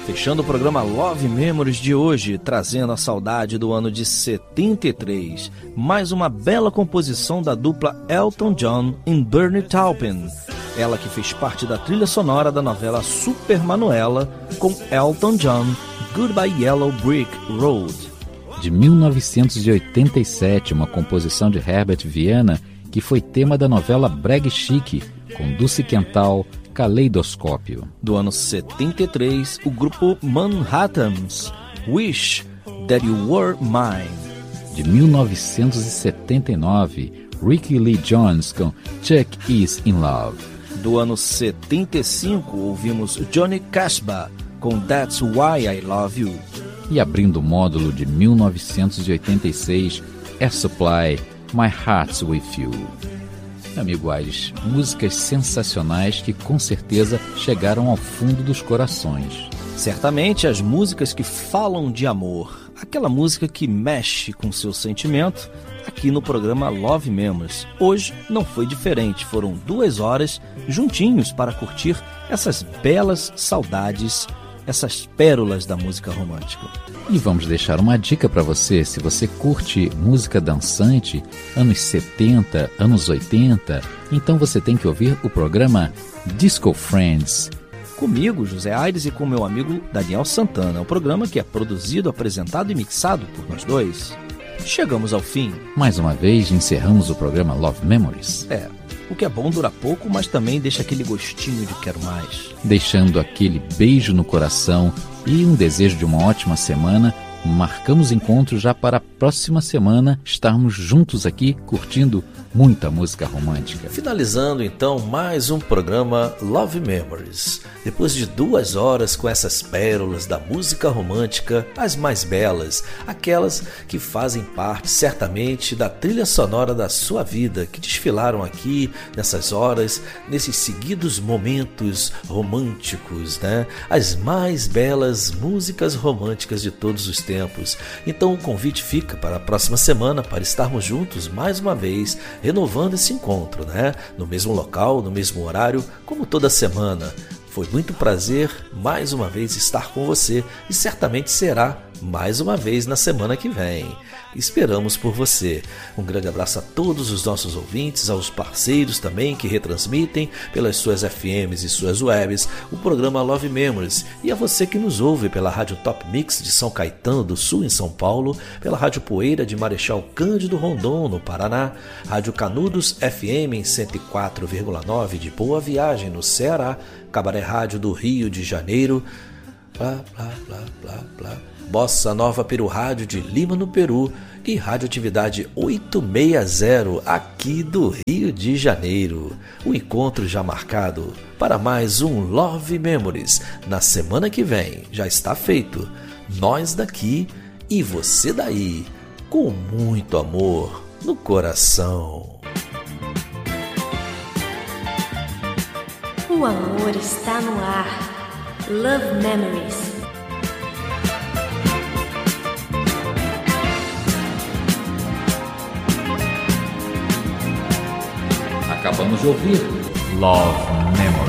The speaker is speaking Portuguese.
Fechando o programa Love Memories de hoje, trazendo a saudade do ano de 73. Mais uma bela composição da dupla Elton John e Bernie Taupin. Ela que fez parte da trilha sonora da novela Super Manuela, com Elton John, Goodbye Yellow Brick Road. De 1987, uma composição de Herbert Viana, que foi tema da novela Brega Chique, com Dulce Quental, Caleidoscópio. Do ano 73, o grupo Manhattans, Wish That You Were Mine. De 1979, Ricky Lee Jones com Chuck Is In Love. Do ano 75, ouvimos Johnny Cashba com That's Why I Love You. E abrindo o módulo de 1986, Air Supply, My Heart's With You. Amigo Aires, músicas sensacionais que com certeza chegaram ao fundo dos corações. Certamente as músicas que falam de amor, aquela música que mexe com seu sentimento, aqui no programa Love Memories. Hoje não foi diferente, foram 2 horas juntinhos para curtir essas belas saudades, essas pérolas da música romântica. E vamos deixar uma dica para você, se você curte música dançante, anos 70, anos 80, então você tem que ouvir o programa Disco Friends. Comigo, José Aires, e com meu amigo Daniel Santana. É um programa que é produzido, apresentado e mixado por nós dois. Chegamos ao fim. Mais uma vez, encerramos o programa Love Memories. O que é bom dura pouco, mas também deixa aquele gostinho de quero mais. Deixando aquele beijo no coração e um desejo de uma ótima semana, marcamos encontro já para a próxima semana estarmos juntos aqui curtindo muita música romântica. Finalizando então mais um programa Love Memories. Depois de 2 horas com essas pérolas da música romântica, as mais belas, aquelas que fazem parte certamente da trilha sonora da sua vida, que desfilaram aqui nessas horas, nesses seguidos momentos românticos, né? As mais belas músicas românticas de todos os tempos. Então o convite fica para a próxima semana para estarmos juntos mais uma vez, renovando esse encontro, né? No mesmo local, no mesmo horário, como toda semana. Foi muito prazer mais uma vez estar com você e certamente será mais uma vez na semana que vem. Esperamos por você. Um grande abraço a todos os nossos ouvintes, aos parceiros também que retransmitem pelas suas FMs e suas webs o programa Love Memories, e a você que nos ouve pela Rádio Top Mix de São Caetano do Sul, em São Paulo, pela Rádio Poeira de Marechal Cândido Rondon, no Paraná, Rádio Canudos FM em 104,9 de Boa Viagem, no Ceará, Cabaré Rádio do Rio de Janeiro, blá, blá, blá, blá, blá. Bossa Nova Peru Rádio de Lima, no Peru, e Radioatividade 860 aqui do Rio de Janeiro. O encontro já marcado para mais um Love Memories na semana que vem. Já está feito. Nós daqui e você daí, com muito amor no coração. O amor está no ar. Love Memories. Acabamos de ouvir Love Memories.